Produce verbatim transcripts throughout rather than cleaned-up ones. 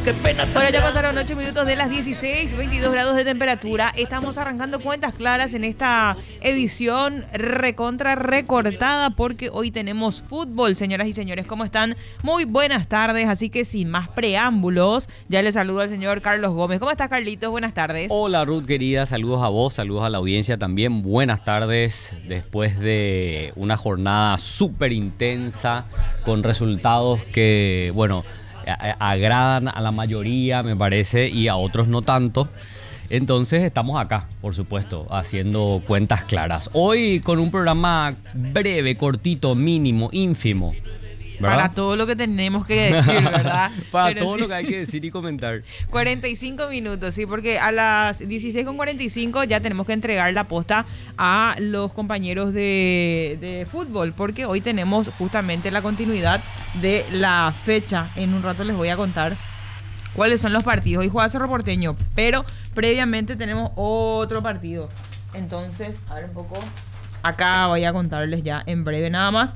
qué pena tan Bueno, ya grande. pasaron ocho minutos de las dieciséis, veintidós grados de temperatura. Estamos arrancando cuentas claras en esta edición recontra recortada porque hoy tenemos fútbol, señoras y señores. ¿Cómo están? Muy buenas tardes, así que sin más preámbulos, ya le saludo al señor Carlos Gómez. ¿Cómo estás, Carlitos? Buenas tardes. Hola, Ruth, querida. Saludos a vos, saludos a la audiencia también. Buenas tardes. Después de una jornada súper intensa con resultados que, bueno, agradan a la mayoría, me parece, y a otros no tanto. Entonces estamos acá, por supuesto, haciendo cuentas claras. Hoy con un programa breve, cortito, mínimo, ínfimo, ¿verdad? Para todo lo que tenemos que decir, ¿verdad? Para Pero todo sí. lo que hay que decir y comentar. cuarenta y cinco minutos, sí, porque a las dieciséis con cuarenta y cinco ya tenemos que entregar la posta a los compañeros de, de fútbol, porque hoy tenemos justamente la continuidad de la fecha. En un rato les voy a contar cuáles son los partidos. Hoy juega Cerro Porteño, pero previamente tenemos otro partido. Entonces, a ver un poco. Acá voy a contarles ya en breve nada más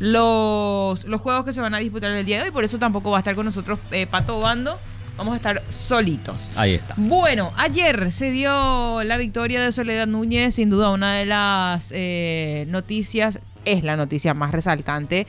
los, los juegos que se van a disputar el día de hoy. Por eso tampoco va a estar con nosotros eh, Pato Bando. Vamos a estar solitos. Ahí está. Bueno, ayer se dio la victoria de Soledad Núñez. Sin duda una de las eh, noticias, es la noticia más resaltante.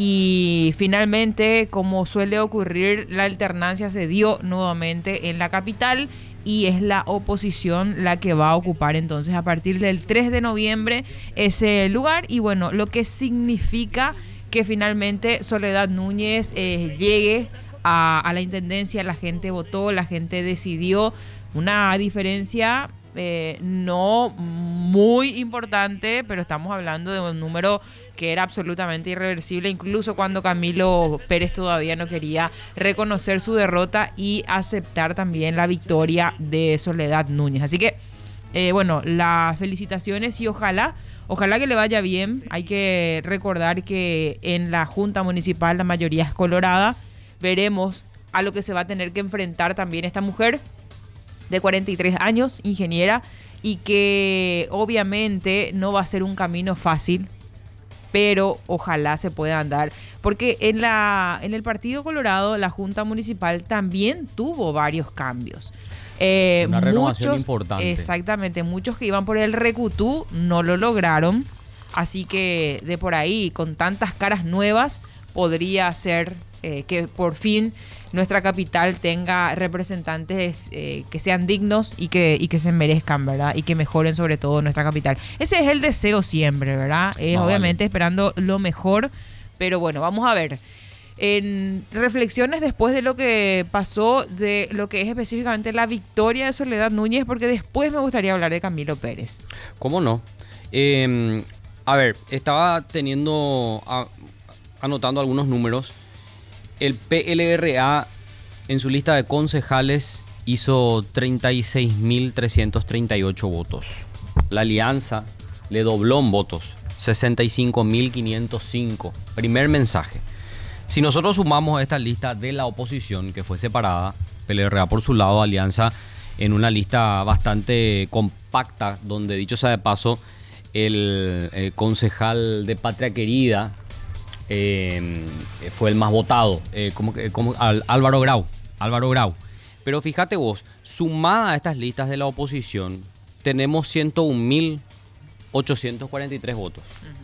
Y finalmente, como suele ocurrir, la alternancia se dio nuevamente en la capital. Y es la oposición la que va a ocupar entonces a partir del tres de noviembre ese lugar. Y bueno, lo que significa que finalmente Soledad Núñez eh, llegue a, a la intendencia. La gente votó, la gente decidió. Una diferencia eh, no muy importante, pero estamos hablando de un número que era absolutamente irreversible, incluso cuando Camilo Pérez todavía no quería reconocer su derrota y aceptar también la victoria de Soledad Núñez. Así que, eh, bueno, las felicitaciones y ojalá, ojalá que le vaya bien. Hay que recordar que en la Junta Municipal la mayoría es colorada. Veremos a lo que se va a tener que enfrentar también esta mujer de cuarenta y tres años, ingeniera, y que obviamente no va a ser un camino fácil, pero ojalá se pueda andar, porque en la en el Partido Colorado la Junta Municipal también tuvo varios cambios. Eh, Una renovación muchos, importante. Exactamente, muchos que iban por el Recutú no lo lograron, así que de por ahí, con tantas caras nuevas, podría ser eh, que por fin nuestra capital tenga representantes eh, que sean dignos y que, y que se merezcan, ¿verdad? Y que mejoren sobre todo nuestra capital. Ese es el deseo siempre, ¿verdad? Es Ah, obviamente vale. esperando lo mejor, pero bueno, vamos a ver. En reflexiones después de lo que pasó, de lo que es específicamente la victoria de Soledad Núñez, porque después me gustaría hablar de Camilo Pérez. ¿Cómo no? Eh, a ver, estaba teniendo, a- anotando algunos números. El P L R A en su lista de concejales hizo treinta y seis mil trescientos treinta y ocho votos. La Alianza le dobló en votos, sesenta y cinco mil quinientos cinco. Primer mensaje. Si nosotros sumamos a esta lista de la oposición, que fue separada, P L R A por su lado, Alianza en una lista bastante compacta, donde dicho sea de paso, el, el concejal de Patria Querida eh, fue el más votado, eh, como, que- como Al- Álvaro Grau, Álvaro Grau. Pero fíjate vos, sumada a estas listas de la oposición, tenemos ciento un mil ochocientos cuarenta y tres votos.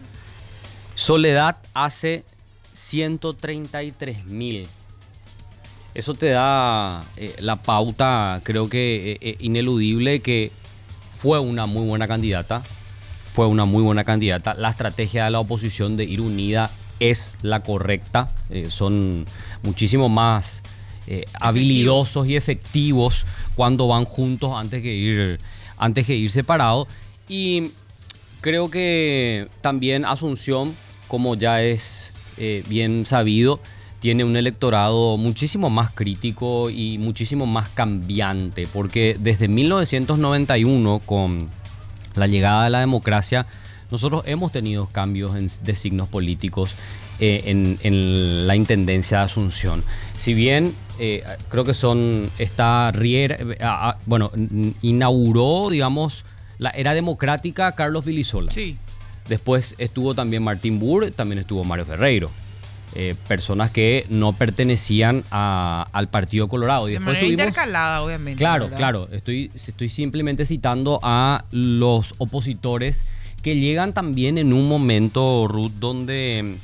Soledad hace ciento treinta y tres mil. Eso te da eh, la pauta, creo que eh, eh, ineludible, que fue una muy buena candidata. Fue una muy buena candidata. La estrategia de la oposición de ir unida es la correcta. Eh, son muchísimo más eh, habilidosos y efectivos cuando van juntos antes que ir, antes que ir separados. Y creo que también Asunción, como ya es eh, bien sabido, tiene un electorado muchísimo más crítico y muchísimo más cambiante, porque desde mil novecientos noventa y uno, con la llegada de la democracia, nosotros hemos tenido cambios en, de signos políticos eh, en, en la intendencia de Asunción. Si bien eh, creo que son esta Riera, eh, ah, bueno, inauguró, digamos, la era democrática Carlos Vilisola. Sí. Después estuvo también Martín Burr, también estuvo Mario Ferreiro. eh, personas que no pertenecían a, al Partido Colorado. Y De después manera tuvimos, intercalada, obviamente. claro, ¿verdad? claro, estoy, estoy simplemente citando a los opositores que llegan también en un momento, Ruth, donde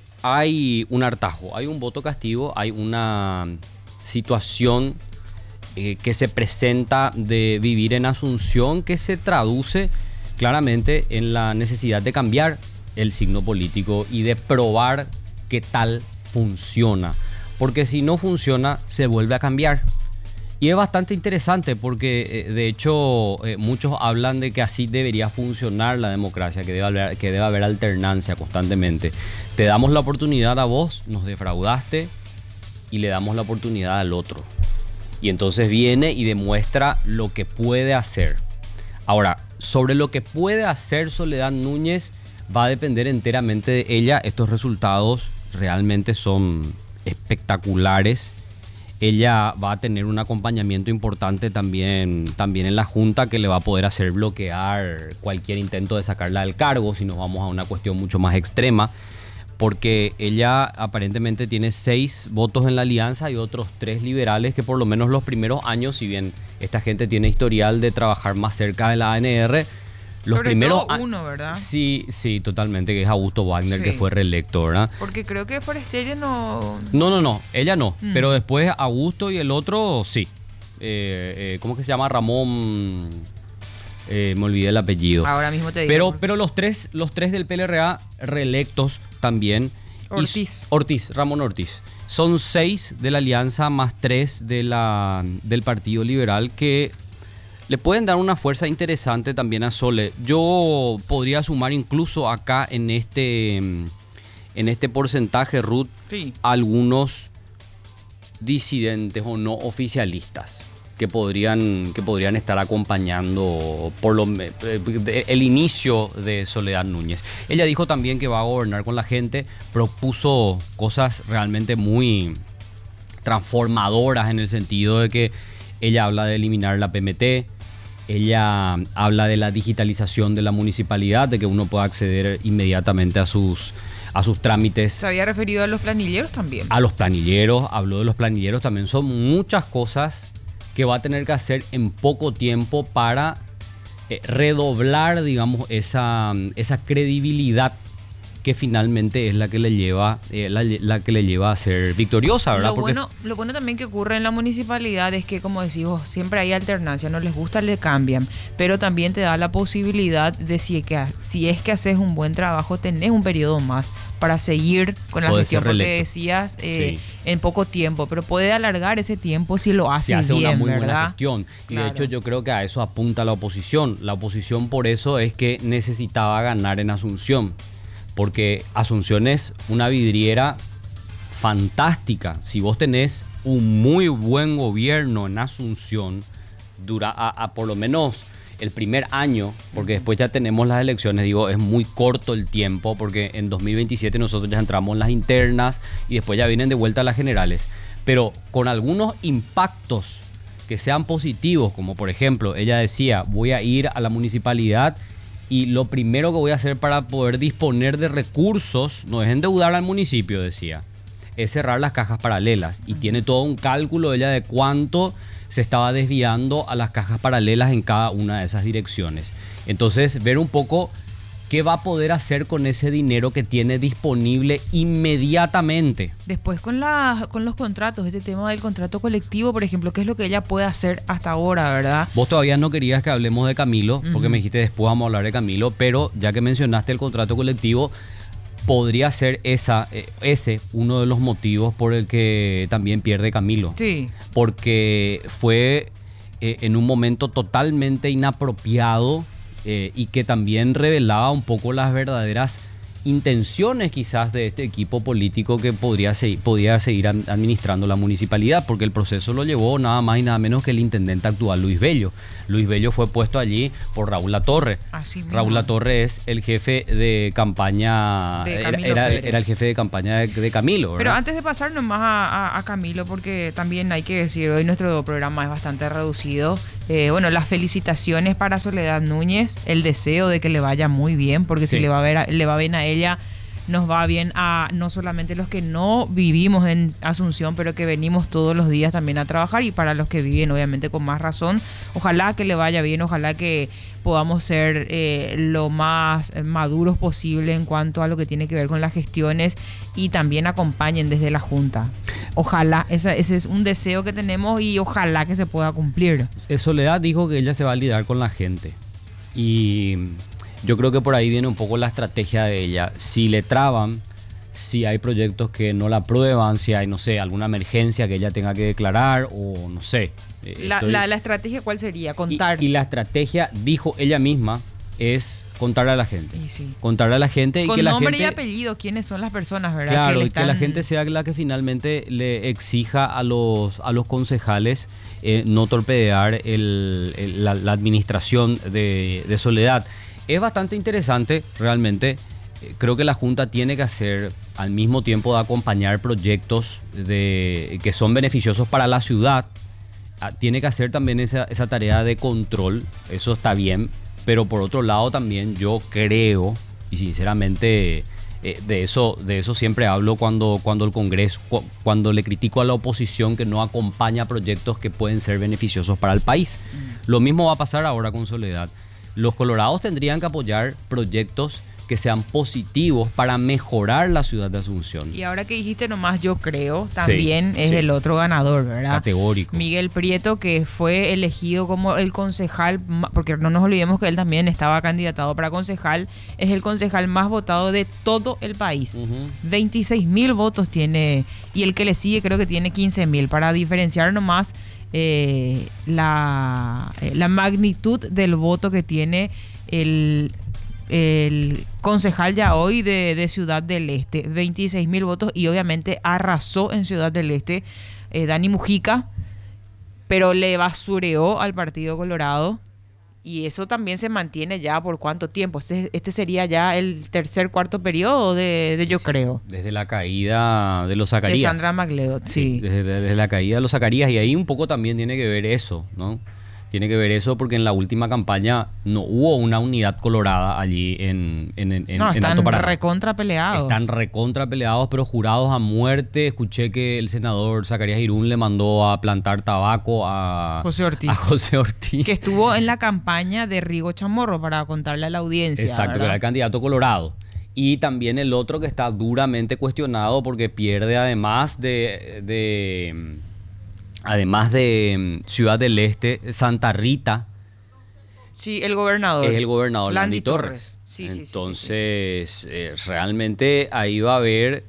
hay un hartazgo, hay un voto castigo, hay una situación eh, que se presenta de vivir en Asunción que se traduce claramente en la necesidad de cambiar el signo político y de probar qué tal funciona. Porque si no funciona, se vuelve a cambiar. Y es bastante interesante porque, eh, de hecho, eh, muchos hablan de que así debería funcionar la democracia, que debe haber, que debe haber alternancia constantemente. Te damos la oportunidad a vos, nos defraudaste y le damos la oportunidad al otro. Y entonces viene y demuestra lo que puede hacer. Ahora, sobre lo que puede hacer Soledad Núñez va a depender enteramente de ella. Estos resultados realmente son espectaculares. Ella va a tener un acompañamiento importante también, también en la Junta, que le va a poder hacer bloquear cualquier intento de sacarla del cargo, si nos vamos a una cuestión mucho más extrema, porque ella aparentemente tiene seis votos en la alianza y otros tres liberales que por lo menos los primeros años, si bien esta gente tiene historial de trabajar más cerca de la A N R, los Sobre primeros todo uno, ¿verdad? Sí, sí, totalmente, que es Augusto Wagner, Sí. que fue reelecto, ¿verdad? Porque creo que Forestieri no... No, no, no, ella no, Mm. pero después Augusto y el otro sí. Eh, eh, ¿Cómo que se llama? Ramón, eh, me olvidé el apellido. Ahora mismo te digo. Pero, pero los tres, los tres del P L R A reelectos también. Y- Ortiz. Ortiz, Ramón Ortiz. Son seis de la alianza más tres de la, del Partido Liberal que le pueden dar una fuerza interesante también a Sole. Yo podría sumar incluso acá en este, en este porcentaje, Ruth, Sí. algunos disidentes o no oficialistas que podrían, que podrían estar acompañando por lo, eh, el inicio de Soledad Núñez. Ella dijo también que va a gobernar con la gente, propuso cosas realmente muy transformadoras en el sentido de que ella habla de eliminar la P M T, ella habla de la digitalización de la municipalidad, de que uno pueda acceder inmediatamente a sus, a sus trámites. Se había referido a los planilleros también. A los planilleros, habló de los planilleros, también son muchas cosas que va a tener que hacer en poco tiempo para eh, redoblar, digamos, esa, esa credibilidad que finalmente es la que le lleva, eh, la, la que le lleva a ser victoriosa, ¿verdad? Lo Porque bueno, lo bueno también que ocurre en la municipalidad es que, como decís vos, siempre hay alternancia, no les gusta, le cambian, pero también te da la posibilidad de si es que, si es que haces un buen trabajo, tenés un periodo más para seguir con la Podés gestión, ser porque reelecto. decías eh, Sí. en poco tiempo, pero puede alargar ese tiempo si lo hace se hace bien, una muy ¿verdad? buena gestión. Y Claro. de hecho yo creo que a eso apunta la oposición. La oposición por eso es que necesitaba ganar en Asunción. Porque Asunción es una vidriera fantástica. Si vos tenés un muy buen gobierno en Asunción, dura a, a por lo menos el primer año, porque después ya tenemos las elecciones, digo, es muy corto el tiempo, porque en dos mil veintisiete nosotros ya entramos en las internas y después ya vienen de vuelta las generales. Pero con algunos impactos que sean positivos, como por ejemplo, ella decía, voy a ir a la municipalidad y lo primero que voy a hacer para poder disponer de recursos, no es endeudar al municipio, decía, es cerrar las cajas paralelas. Y tiene todo un cálculo ella de cuánto se estaba desviando a las cajas paralelas en cada una de esas direcciones. Entonces, ver un poco qué va a poder hacer con ese dinero que tiene disponible inmediatamente. Después con, la, con los contratos, este tema del contrato colectivo, por ejemplo, ¿qué es lo que ella puede hacer hasta ahora, verdad? Vos todavía no querías que hablemos de Camilo, porque Ujú. me dijiste después vamos a hablar de Camilo, pero ya que mencionaste el contrato colectivo, podría ser esa, eh, ese uno de los motivos por el que también pierde Camilo. Sí. Porque fue eh, en un momento totalmente inapropiado eh, y que también revelaba un poco las verdaderas intenciones quizás de este equipo político que podría, se- podía seguir am- administrando la municipalidad, porque el proceso lo llevó nada más y nada menos que el intendente actual Luis Bello. Luis Bello fue puesto allí por Raúl Latorre. Así mismo. Raúl Latorre es el jefe de campaña, De era, Camilo era- Pérez. era el jefe de campaña de, de Camilo, Pero ¿verdad? antes de pasar nomás a, a- a Camilo, porque también hay que decir, hoy nuestro programa es bastante reducido. Eh, bueno, las felicitaciones para Soledad Núñez, el deseo de que le vaya muy bien, porque Sí. si le va, a ver a- le va bien a ella, nos va bien a no solamente los que no vivimos en Asunción, pero que venimos todos los días también a trabajar, y para los que viven obviamente con más razón. Ojalá que le vaya bien, ojalá que podamos ser eh, lo más maduros posible en cuanto a lo que tiene que ver con las gestiones, y también acompañen desde la Junta. Ojalá, ese, ese es un deseo que tenemos y ojalá que se pueda cumplir. Soledad dijo que ella se va a lidiar con la gente, y yo creo que por ahí viene un poco la estrategia de ella. Si le traban, si hay proyectos que no la aprueban, si hay, no sé, alguna emergencia que ella tenga que declarar, o no sé. La, estoy... la, la estrategia, ¿cuál sería? Contar. Y, y la estrategia, dijo ella misma, es contarle a la gente. Sí. Contarle a la gente y con que la gente... Con nombre y apellido, quiénes son las personas, ¿verdad? Claro, que y están... que la gente sea la que finalmente le exija a los, a los concejales eh, no torpedear el, el, la, la administración de, de Soledad. Es bastante interesante, realmente. Creo que la Junta tiene que hacer, al mismo tiempo de acompañar proyectos de, que son beneficiosos para la ciudad, tiene que hacer también esa, esa tarea de control. Eso está bien, pero por otro lado también yo creo, y sinceramente eh, de eso de eso siempre hablo cuando, cuando el Congreso, cu cuando le critico a la oposición que no acompaña proyectos que pueden ser beneficiosos para el país. Mm. Lo mismo va a pasar ahora con Soledad. Los colorados tendrían que apoyar proyectos que sean positivos para mejorar la ciudad de Asunción. Y ahora que dijiste nomás, yo creo, también sí, es sí. el otro ganador, ¿verdad? Categórico. Miguel Prieto, que fue elegido como el concejal, porque no nos olvidemos que él también estaba candidatado para concejal, es el concejal más votado de todo el país. Uh-huh. veintiséis mil votos tiene, y el que le sigue creo que tiene quince mil, para diferenciar nomás eh, la, la magnitud del voto que tiene el... el concejal ya hoy de, de Ciudad del Este, veintiséis mil votos, y obviamente arrasó en Ciudad del Este eh, Dani Mujica, pero le basureó al Partido Colorado, y eso también se mantiene ya por cuánto tiempo. Este, este sería ya el tercer, cuarto periodo de, de yo sí, creo. Desde la caída de los Zacarías. De Sandra Macleod, sí. sí desde, desde la caída de los Zacarías, y ahí un poco también tiene que ver eso, ¿no? Tiene que ver eso porque en la última campaña no hubo una unidad colorada allí en, en, en, no, en Alto Paraná. Están recontra peleados. Están recontra peleados, pero jurados a muerte. Escuché que el senador Zacarías Irún le mandó a plantar tabaco a José Ortiz. A José Ortiz. Que estuvo en la campaña de Rigo Chamorro, para contarle a la audiencia. Exacto, ¿verdad? Que era el candidato colorado. Y también el otro que está duramente cuestionado porque pierde además de... de Además de Ciudad del Este, Santa Rita. Sí, el gobernador. Es el gobernador Landy, Landy Torres. Torres. Sí, Entonces, sí, sí, sí. Eh, realmente ahí va a haber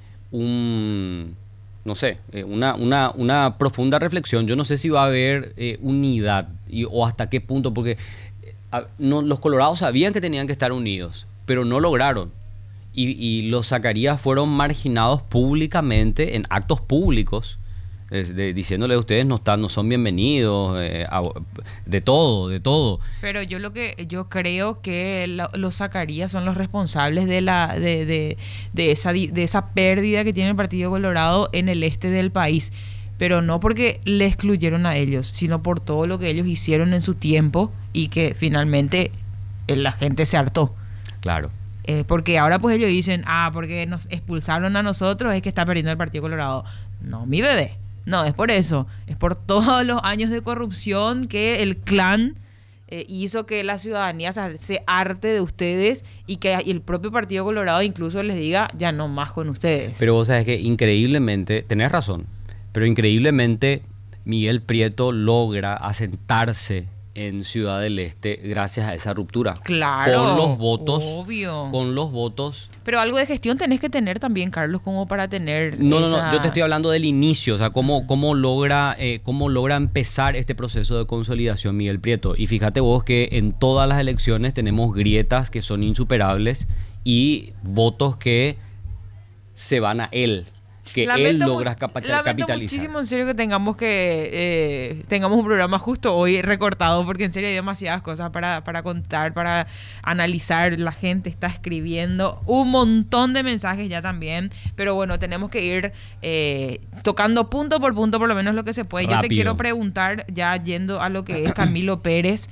un, no sé, eh, una, una, una profunda reflexión. Yo no sé si va a haber eh, unidad y, o hasta qué punto, porque eh, a, no, los colorados sabían que tenían que estar unidos, pero no lograron. Y, y los Zacarías fueron marginados públicamente, en actos públicos, De, diciéndole a ustedes no están, no son bienvenidos, eh, a, de todo, de todo. Pero yo lo que yo creo que la, los Zacarías son los responsables de la de, de, de esa de esa pérdida que tiene el Partido Colorado en el este del país, pero no porque le excluyeron a ellos, sino por todo lo que ellos hicieron en su tiempo y que finalmente eh, la gente se hartó. Claro. Eh, porque ahora pues ellos dicen, ah, porque nos expulsaron a nosotros es que está perdiendo el Partido Colorado. No, mi bebé. No, es por eso, es por todos los años de corrupción que el clan eh, hizo que la ciudadanía se, se harte de ustedes y que y el propio Partido Colorado incluso les diga, ya no más con ustedes. Pero vos sabés que increíblemente, tenés razón, pero increíblemente Miguel Prieto logra asentarse en Ciudad del Este gracias a esa ruptura. Claro, con los votos, obvio. Con los votos. Pero algo de gestión tenés que tener también, Carlos, como para tener. No, esa... no, no. Yo te estoy hablando del inicio, o sea, cómo, cómo logra, eh, cómo logra empezar este proceso de consolidación Miguel Prieto. Y fíjate vos que en todas las elecciones tenemos grietas que son insuperables y votos que se van a él. Que lamento él logra capital, lamento capitalizar. Muchísimo en serio que tengamos que eh, tengamos un programa justo hoy recortado, porque en serio hay demasiadas cosas para, para contar, para analizar. La gente está escribiendo un montón de mensajes ya también, pero bueno, tenemos que ir eh, tocando punto por punto por lo menos lo que se puede. Rápido. Yo te quiero preguntar, ya yendo a lo que es Camilo Pérez,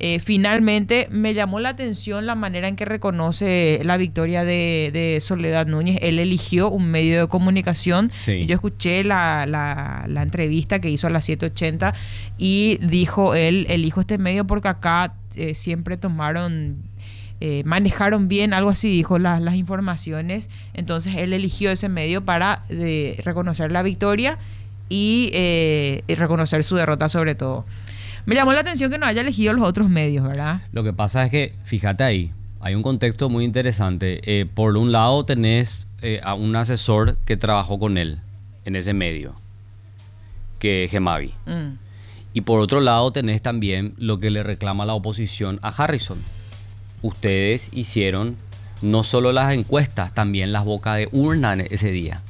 Eh, finalmente me llamó la atención la manera en que reconoce la victoria de, de Soledad Núñez. Él eligió un medio de comunicación. Sí. Yo escuché la, la, la entrevista que hizo a las siete ochenta y dijo él, elijo este medio porque acá eh, siempre tomaron, eh, manejaron bien, algo así dijo, la, las informaciones. Entonces él eligió ese medio para eh, reconocer la victoria y, eh, y reconocer su derrota sobre todo. Me llamó la atención que no haya elegido los otros medios, ¿verdad? Lo que pasa es que, fíjate ahí, hay un contexto muy interesante. Eh, por un lado tenés eh, a un asesor que trabajó con él en ese medio, que es Gemavi. Mm. Y por otro lado tenés también lo que le reclama la oposición a Harrison. Ustedes hicieron no solo las encuestas, también las bocas de urna en ese día.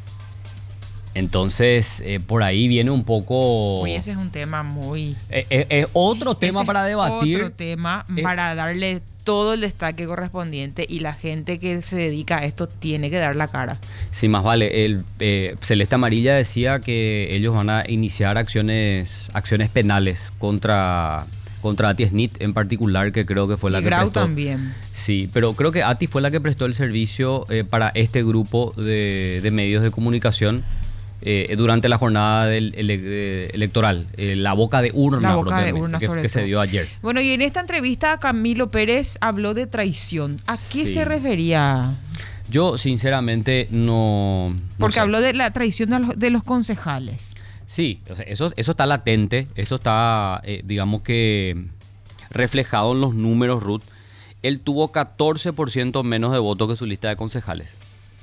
Entonces, eh, por ahí viene un poco... Uy, ese es un tema muy... Es eh, eh, otro tema ese para es debatir. Otro tema Eh, para darle todo el destaque correspondiente y la gente que se dedica a esto tiene que dar la cara. Sí, más vale. El eh, Celeste Amarilla decía que ellos van a iniciar acciones acciones penales contra, contra Ati Snit en particular, que creo que fue la Y que Grau prestó. también. Sí, pero creo que Ati fue la que prestó el servicio eh, para este grupo de, de medios de comunicación eh, durante la jornada del, ele, eh, electoral, eh, la boca de urna, La boca de propiamente, urna, que, sobre que se todo. dio ayer. Bueno, y en esta entrevista Camilo Pérez habló de traición. ¿A qué Sí. se refería? Yo, sinceramente, no... no Porque sé. habló de la traición de los, de los concejales. Sí, o sea, eso, eso está latente, eso está, eh, digamos que, reflejado en los números, Ruth. Él tuvo catorce por ciento menos de votos que su lista de concejales.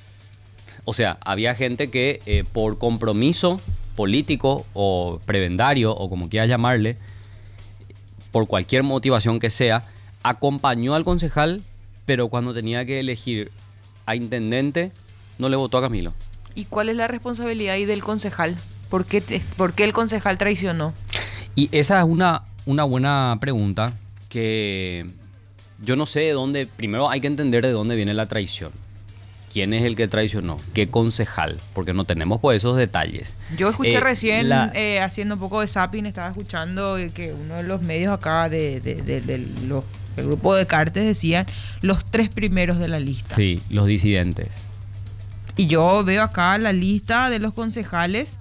O sea, había gente que eh, por compromiso político o prebendario, o como quieras llamarle, por cualquier motivación que sea, acompañó al concejal, pero cuando tenía que elegir a intendente, no le votó a Camilo. ¿Y cuál es la responsabilidad ahí del concejal? ¿Por qué, te- por qué el concejal traicionó? Y esa es una, una buena pregunta que yo no sé de dónde, primero hay que entender de dónde viene la traición. ¿Quién es el que traicionó? ¿Qué concejal? Porque no tenemos pues esos detalles. Yo escuché Eh, recién, la- eh, haciendo un poco de zapping, estaba escuchando eh, que uno de los medios acá de, de- de- de los, del grupo de Cartes decían los tres primeros de la lista. Sí, los disidentes. Y yo veo acá la lista de los concejales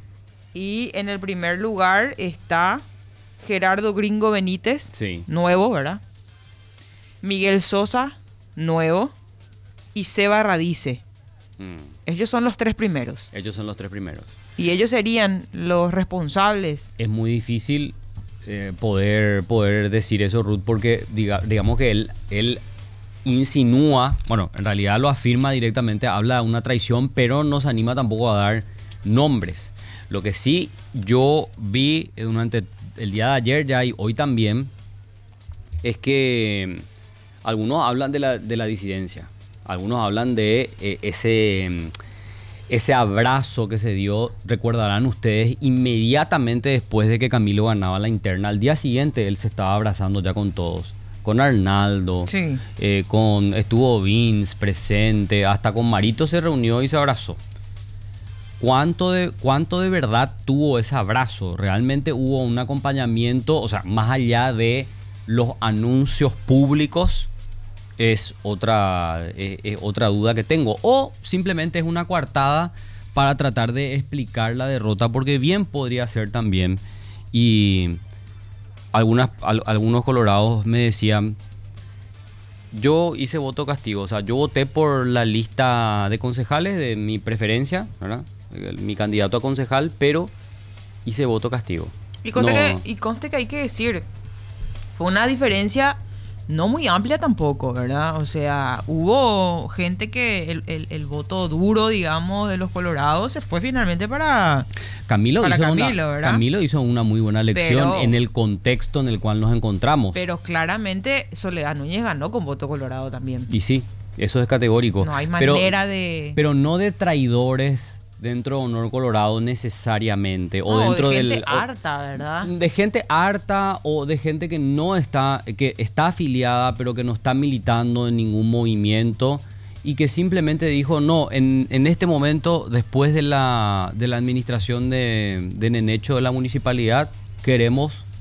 y en el primer lugar está Gerardo Gringo Benítez, Sí. nuevo, ¿verdad? Miguel Sosa, nuevo, y Seba Radice. Mm, Ellos son los tres primeros. ellos son los tres primeros. Y ellos serían los responsables. Es muy difícil eh, poder, poder decir eso, Ruth, porque diga, digamos que él, él insinúa, bueno, en realidad lo afirma directamente, habla de una traición, pero no se anima tampoco a dar nombres. Lo que sí yo vi durante el día de ayer ya y hoy también es que algunos hablan de la, de la disidencia, algunos hablan de eh, ese, ese abrazo que se dio, recordarán ustedes, inmediatamente después de que Camilo ganaba la interna. Al día siguiente él se estaba abrazando ya con todos, con Arnaldo, Sí. eh, con, estuvo Vince presente, hasta con Marito se reunió y se abrazó. ¿Cuánto de, cuánto de verdad tuvo ese abrazo? ¿Realmente hubo un acompañamiento? O sea, más allá de los anuncios públicos, es otra, es, es otra duda que tengo. O simplemente es una coartada para tratar de explicar la derrota, porque bien podría ser también. Y algunas, al- algunos colorados me decían, yo hice voto castigo, o sea, yo voté por la lista de concejales de mi preferencia, ¿verdad? El- mi candidato a concejal, pero hice voto castigo. Y conste, No. que, y conste que hay que decir, fue una diferencia no muy amplia tampoco, ¿verdad? O sea, hubo gente que el, el- el voto duro, digamos, de los colorados se fue finalmente para... Camilo, Para hizo, Camilo, una, ¿verdad? Camilo hizo una muy buena elección Pero- en el contexto en el cual nos encontramos. Pero claramente Soledad Núñez ganó con voto colorado también. Y sí, eso es categórico. No hay Pero- manera de... Pero no de traidores dentro de Honor Colorado necesariamente. O no, dentro de gente del. o- harta, ¿verdad? De gente harta o de gente que no está, que está afiliada, pero que no está militando en ningún movimiento y que simplemente dijo, no, en, en este momento, después de la, de la administración de, de Nenecho de la municipalidad, queremos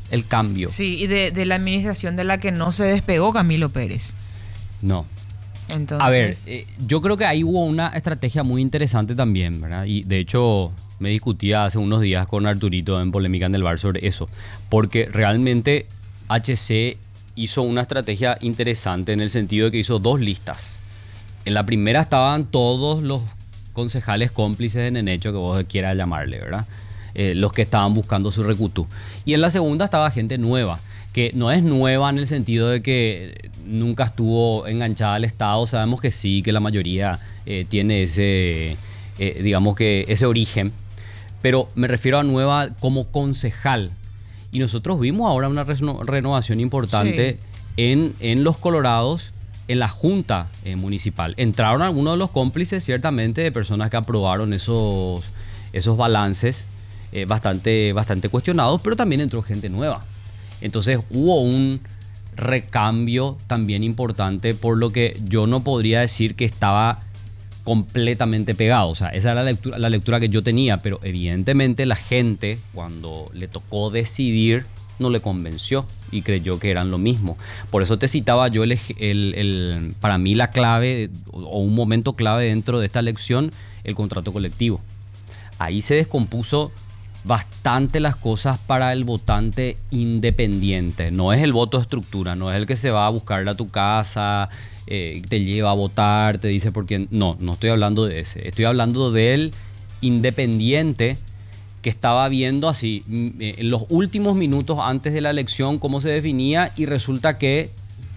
el cambio. Sí, y de, de la administración de la que no se despegó Camilo Pérez. No. Entonces... A ver, eh, yo creo que ahí hubo una estrategia muy interesante también, ¿verdad? Y de hecho me discutía hace unos días con Arturito en Polémica en el Bar sobre eso, porque realmente H C hizo una estrategia interesante en el sentido de que hizo dos listas. En la primera estaban todos los concejales cómplices en el hecho que vos quieras llamarle, ¿verdad? Eh, los que estaban buscando su recutú. Y en la segunda estaba gente nueva, que no es nueva en el sentido de que nunca estuvo enganchada al Estado. Sabemos que sí, que la mayoría eh, tiene ese, eh, digamos que ese origen, pero me refiero a nueva como concejal. Y nosotros vimos ahora una reno- renovación importante sí. en, en Los Colorados, en la Junta eh, Municipal. Entraron algunos de los cómplices, ciertamente, de personas que aprobaron esos, esos balances eh, bastante, bastante cuestionados, pero también entró gente nueva. Entonces hubo un recambio también importante, por lo que yo no podría decir que estaba completamente pegado. O sea, esa era la lectura, la lectura que yo tenía, pero evidentemente la gente, cuando le tocó decidir, no le convenció y creyó que eran lo mismo. Por eso te citaba yo el, el, el, para mí la clave o un momento clave dentro de esta elección, el contrato colectivo. Ahí se descompuso bastante las cosas para el votante independiente. No es el voto de estructura, no es el que se va a buscar a tu casa, eh, te lleva a votar, te dice por quién. No, no estoy hablando de ese. Estoy hablando del independiente que estaba viendo así en los últimos minutos antes de la elección cómo se definía, y resulta que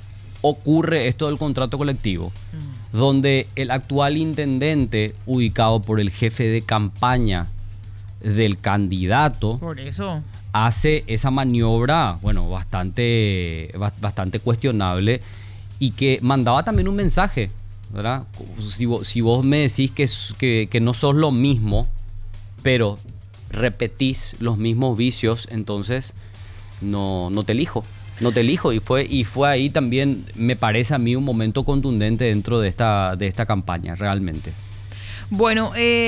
ocurre esto del contrato colectivo, mm. donde el actual intendente, ubicado por el jefe de campaña del candidato, por eso hace esa maniobra, bueno, bastante, bastante cuestionable, y que mandaba también un mensaje, ¿verdad? Si vos, si vos me decís que, que, que no sos lo mismo, pero repetís los mismos vicios, entonces no, no te elijo, no te elijo. Y fue, y fue ahí también, me parece a mí, un momento contundente dentro de esta, de esta campaña, realmente. Bueno,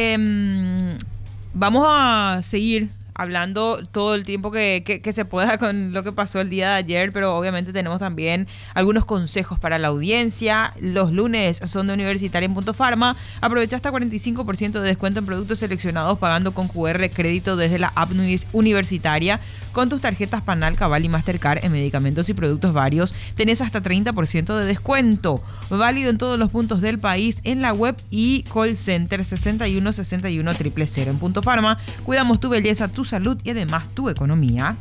eh, vamos a seguir hablando todo el tiempo que, que, que se pueda con lo que pasó el día de ayer, pero obviamente tenemos también algunos consejos para la audiencia. Los lunes son de Universitaria en Punto Pharma. Aprovecha hasta cuarenta y cinco por ciento de descuento en productos seleccionados pagando con Q R crédito desde la app Universitaria. Con tus tarjetas Panal, Cabal y Mastercard en medicamentos y productos varios, tenés hasta treinta por ciento de descuento. Válido en todos los puntos del país, en la web y call center sesenta y uno sesenta y uno cero cero cero. En Punto Pharma cuidamos tu belleza, tu salud y además tu economía.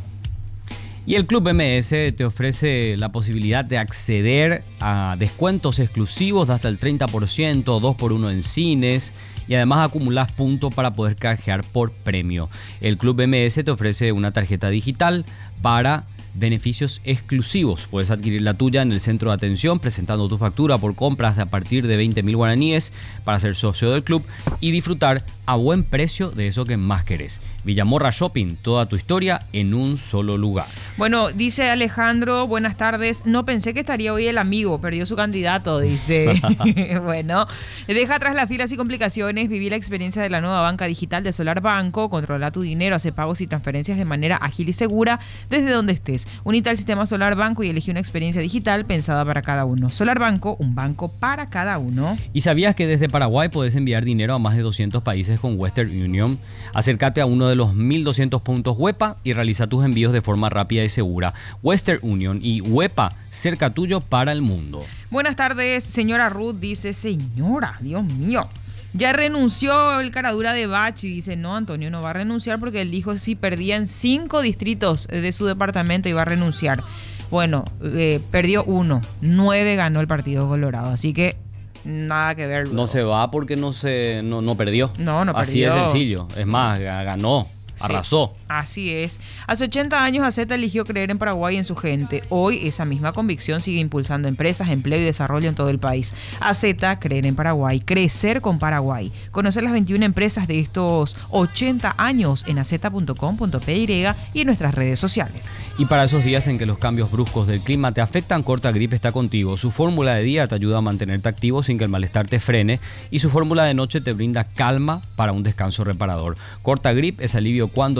Y el Club M S te ofrece la posibilidad de acceder a descuentos exclusivos de hasta el treinta por ciento, dos por uno en cines, y además acumulás puntos para poder canjear por premio. El Club M S te ofrece una tarjeta digital para beneficios exclusivos. Puedes adquirir la tuya en el centro de atención presentando tu factura por compras de a partir de veinte mil guaraníes para ser socio del club y disfrutar a buen precio de eso que más querés. Villamorra Shopping, toda tu historia en un solo lugar. Bueno, dice Alejandro, buenas tardes. No pensé que estaría hoy el amigo, perdió su candidato, dice. Bueno, deja atrás las filas y complicaciones, viví la experiencia de la nueva banca digital de Solar Banco, controla tu dinero, hace pagos y transferencias de manera ágil y segura desde donde estés. Unite al sistema Solar Banco y elegí una experiencia digital pensada para cada uno. Solar Banco, un banco para cada uno. ¿Y sabías que desde Paraguay podés enviar dinero a más de doscientos países con Western Union? Acércate a uno de los mil doscientos puntos WEPA y realiza tus envíos de forma rápida y segura. Western Union y WEPA, cerca tuyo para el mundo. Buenas tardes, señora Ruth, dice, señora, Dios mío. Ya renunció el caradura de Bach y dice, no, Antonio no va a renunciar porque él dijo si perdían cinco distritos de su departamento iba a renunciar. Bueno, eh, perdió uno, nueve ganó el Partido Colorado, así que nada que ver. Luego. No se va porque no se no, no perdió. No, no Así perdió. de sencillo. Es más, ganó. Arrasó. Sí, así es. Hace ochenta años A Z eligió creer en Paraguay y en su gente. Hoy esa misma convicción sigue impulsando empresas, empleo y desarrollo en todo el país. A Z, creer en Paraguay, crecer con Paraguay. Conocer las veintiuna empresas de estos ochenta años en a zeta punto com punto pe y y en nuestras redes sociales. Y para esos días en que los cambios bruscos del clima te afectan, Cortagrip está contigo. Su fórmula de día te ayuda a mantenerte activo sin que el malestar te frene y su fórmula de noche te brinda calma para un descanso reparador. Cortagrip es alivio cuando lo necesitas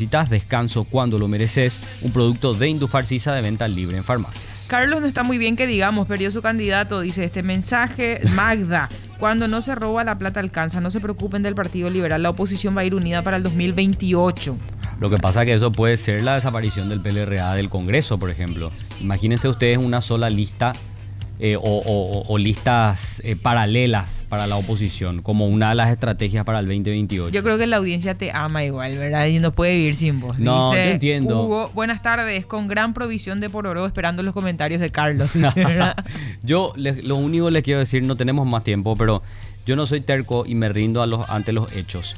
necesitas, descanso cuando lo mereces. Un producto de Indufarcisa de venta libre en farmacias. Carlos no está muy bien que digamos, perdió su candidato, dice este mensaje. Magda, cuando no se roba la plata alcanza, no se preocupen del Partido Liberal, la oposición va a ir unida para el dos mil veintiocho. Lo que pasa es que eso puede ser la desaparición del P L R A del Congreso, por ejemplo. Imagínense ustedes una sola lista eh, o, o, o listas eh, paralelas para la oposición, como una de las estrategias para el veinte veintiocho. Yo creo que la audiencia te ama igual, ¿verdad? Y no puede vivir sin vos. No, Dice, yo entiendo. Hugo, buenas tardes, con gran provisión de pororó, esperando los comentarios de Carlos. Yo le, lo único que les quiero decir, no tenemos más tiempo, pero yo no soy terco y me rindo a los, ante los hechos.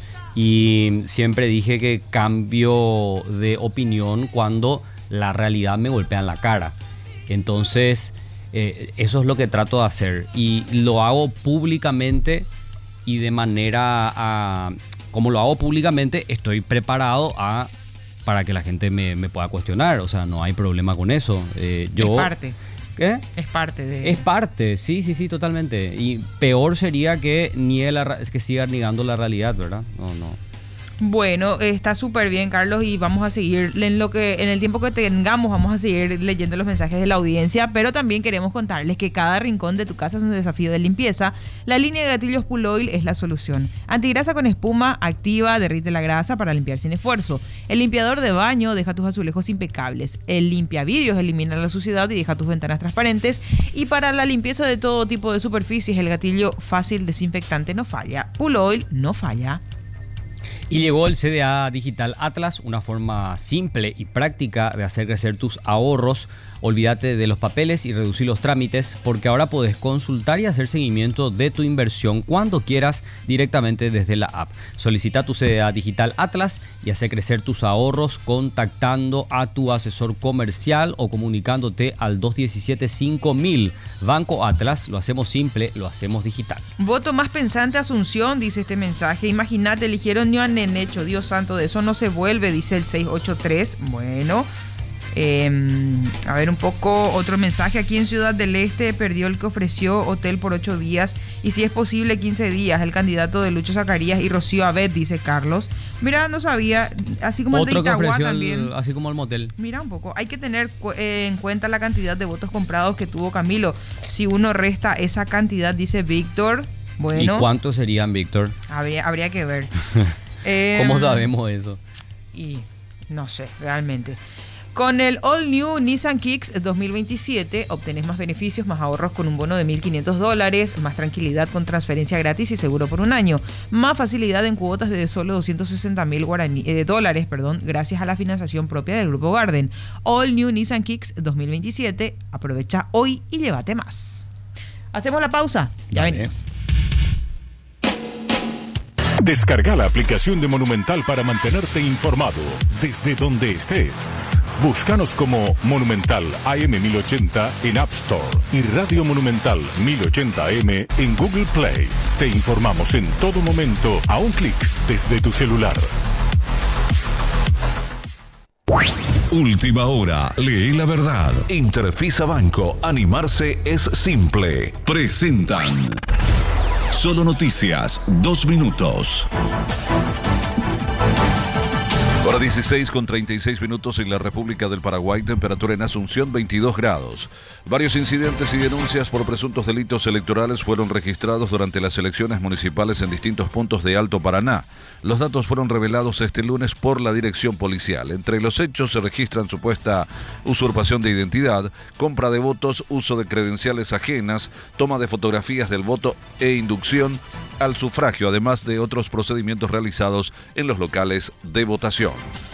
Y siempre dije que cambio de opinión cuando la realidad me golpea en la cara. Entonces, eh, eso es lo que trato de hacer. Y lo hago públicamente y de manera... A, como lo hago públicamente, estoy preparado a, para que la gente me, me pueda cuestionar. O sea, no hay problema con eso. Eh, yo, es parte. ¿Qué? Es parte de... Es parte, sí, sí, sí, totalmente. Y peor sería que niegue la, que siga negando la realidad, ¿verdad? No, no. Bueno, está súper bien, Carlos, y vamos a seguir en lo que en el tiempo que tengamos, vamos a seguir leyendo los mensajes de la audiencia, pero también queremos contarles que cada rincón de tu casa es un desafío de limpieza. La línea de gatillos Pull-Oil es la solución. Antigrasa con espuma, activa, derrite la grasa para limpiar sin esfuerzo. El limpiador de baño deja tus azulejos impecables. El limpiavidrios elimina la suciedad y deja tus ventanas transparentes. Y para la limpieza de todo tipo de superficies, el gatillo fácil desinfectante no falla. Pull-Oil no falla. Y llegó el C D A Digital Atlas, una forma simple y práctica de hacer crecer tus ahorros. Olvídate de los papeles y reducir los trámites, porque ahora puedes consultar y hacer seguimiento de tu inversión cuando quieras directamente desde la app. Solicita tu C D A Digital Atlas y hace crecer tus ahorros contactando a tu asesor comercial o comunicándote al dos uno siete cinco mil. Banco Atlas, lo hacemos simple, lo hacemos digital. Voto más pensante Asunción, dice este mensaje. Imagínate, eligieron ni a Nenecho, Dios santo, de eso no se vuelve, dice el seis ocho tres. Bueno, eh, a ver un poco, otro mensaje. Aquí en Ciudad del Este perdió el que ofreció hotel por ocho días y si es posible quince días, el candidato de Lucho Zacarías y Rocío Abed, dice Carlos. Mira, no sabía, así como otro el de Itagua que también. El, así como el motel. Mira un poco, hay que tener eh, en cuenta la cantidad de votos comprados que tuvo Camilo. Si uno resta esa cantidad, dice Víctor. Bueno, ¿y cuántos serían, Víctor? Habría, habría que ver. eh, ¿Cómo sabemos eso? Y no sé, realmente. Con el All New Nissan Kicks dos mil veintisiete obtenés más beneficios, más ahorros con un bono de mil quinientos dólares, más tranquilidad con transferencia gratis y seguro por un año, más facilidad en cuotas de solo doscientos sesenta mil eh, dólares, perdón, gracias a la financiación propia del Grupo Garden. All New Nissan Kicks dos mil veintisiete, aprovecha hoy y llévate más. Hacemos la pausa, ya Dale. venimos. Descarga la aplicación de Monumental para mantenerte informado desde donde estés. Búscanos como Monumental A M mil ochenta en App Store y Radio Monumental mil ochenta A M en Google Play. Te informamos en todo momento a un clic desde tu celular. Última hora, lee la verdad. Interfisa Banco, animarse es simple. Presentan Solo Noticias, dos minutos. Hora dieciséis con treinta y seis minutos en la República del Paraguay, temperatura en Asunción veintidós grados. Varios incidentes y denuncias por presuntos delitos electorales fueron registrados durante las elecciones municipales en distintos puntos de Alto Paraná. Los datos fueron revelados este lunes por la dirección policial. Entre los hechos se registran supuesta usurpación de identidad, compra de votos, uso de credenciales ajenas, toma de fotografías del voto e inducción al sufragio, además de otros procedimientos realizados en los locales de votación.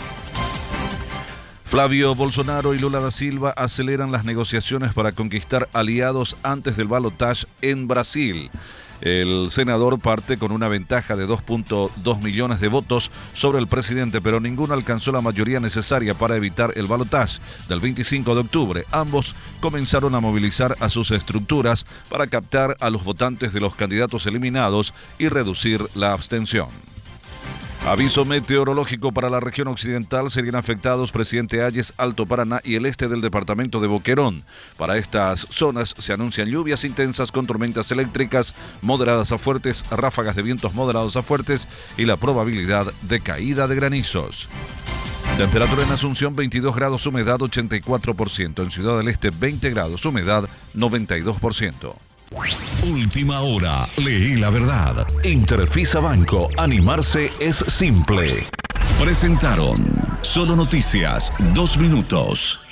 Flavio Bolsonaro y Lula da Silva aceleran las negociaciones para conquistar aliados antes del balotaje en Brasil. El senador parte con una ventaja de dos punto dos millones de votos sobre el presidente, pero ninguno alcanzó la mayoría necesaria para evitar el balotaje del veinticinco de octubre. Ambos comenzaron a movilizar a sus estructuras para captar a los votantes de los candidatos eliminados y reducir la abstención. Aviso meteorológico para la región occidental. Serían afectados Presidente Hayes, Alto Paraná y el este del departamento de Boquerón. Para estas zonas se anuncian lluvias intensas con tormentas eléctricas moderadas a fuertes, ráfagas de vientos moderados a fuertes y la probabilidad de caída de granizos. Temperatura en Asunción veintidós grados, humedad ochenta y cuatro por ciento. En Ciudad del Este veinte grados, humedad noventa y dos por ciento. Última hora, leí la verdad. Interfisa Banco, animarse es simple. Presentaron Solo Noticias, dos minutos.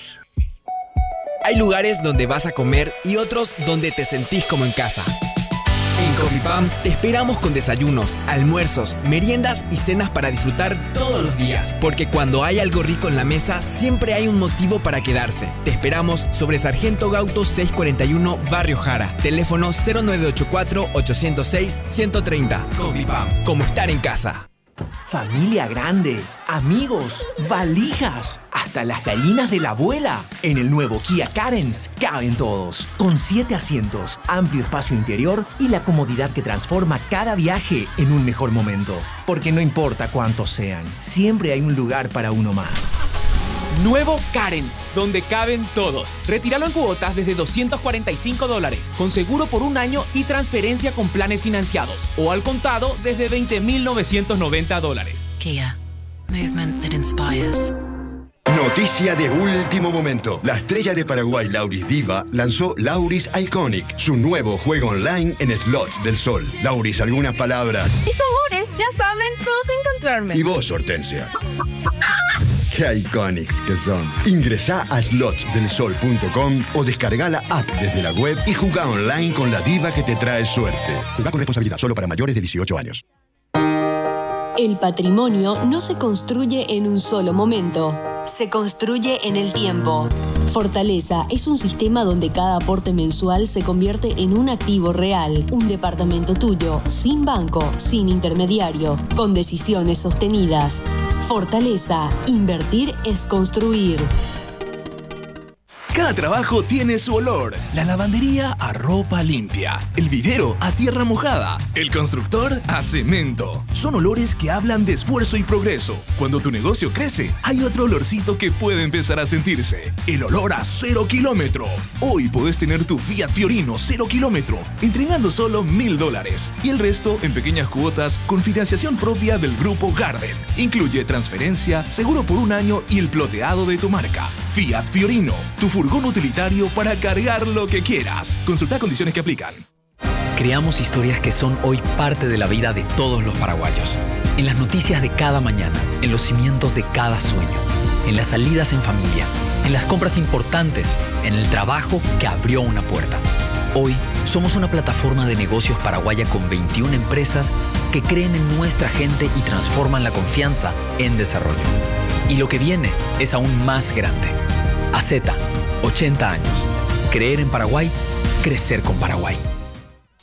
Hay lugares donde vas a comer y otros donde te sentís como en casa. En Coffee Pam te esperamos con desayunos, almuerzos, meriendas y cenas para disfrutar todos los días. Porque cuando hay algo rico en la mesa, siempre hay un motivo para quedarse. Te esperamos sobre Sargento Gauto seiscientos cuarenta y uno, Barrio Jara. Teléfono cero nueve ocho cuatro, ocho cero seis, uno tres cero. Coffee Pam, como estar en casa. Familia grande, amigos, valijas, hasta las gallinas de la abuela. En el nuevo Kia Carens caben todos, con siete asientos, amplio espacio interior y la comodidad que transforma cada viaje en un mejor momento. Porque no importa cuántos sean, siempre hay un lugar para uno más. Nuevo Carens, donde caben todos. Retíralo en cuotas desde doscientos cuarenta y cinco dólares, con seguro por un año y transferencia con planes financiados. O al contado desde veinte mil novecientos noventa dólares. Kia. Movement that inspires. Noticia de último momento. La estrella de Paraguay, Lauris Diva, lanzó Lauris Iconic, su nuevo juego online en slots del sol. Lauris, algunas palabras. Mis amores, ya saben dónde encontrarme. Y vos, Hortensia. ¡Qué iconics que son! Ingresá a slots del sol punto com o descarga la app desde la web y jugá online con la diva que te trae suerte. Jugá con responsabilidad, solo para mayores de dieciocho años. El patrimonio no se construye en un solo momento. Se construye en el tiempo. Fortaleza es un sistema donde cada aporte mensual se convierte en un activo real, un departamento tuyo, sin banco, sin intermediario, con decisiones sostenidas. Fortaleza, invertir es construir. Cada trabajo tiene su olor. La lavandería a ropa limpia, el videro a tierra mojada, el constructor a cemento. Son olores que hablan de esfuerzo y progreso. Cuando tu negocio crece, hay otro olorcito que puede empezar a sentirse. El olor a cero kilómetro. Hoy podés tener tu Fiat Fiorino cero kilómetro, entregando solo mil dólares. Y el resto en pequeñas cuotas con financiación propia del Grupo Garden. Incluye transferencia, seguro por un año y el ploteado de tu marca. Fiat Fiorino, tu furgón utilitario para cargar lo que quieras. Consulta condiciones que aplican. Creamos historias que son hoy parte de la vida de todos los paraguayos. En las noticias de cada mañana, en los cimientos de cada sueño, en las salidas en familia, en las compras importantes, en el trabajo que abrió una puerta. Hoy somos una plataforma de negocios paraguaya con veintiuna empresas que creen en nuestra gente y transforman la confianza en desarrollo. Y lo que viene es aún más grande. A Z, ochenta años. Creer en Paraguay, crecer con Paraguay.